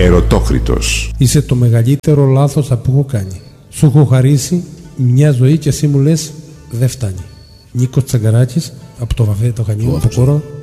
Ερωτόκριτος. Είσαι το μεγαλύτερο λάθος που έχω κάνει. Σου έχω χαρίσει μια ζωή και εσύ μου λες δεν φτάνει. Νίκος Τσαγκαράκης από το Βαφέ το Χανίο, από Κόρο.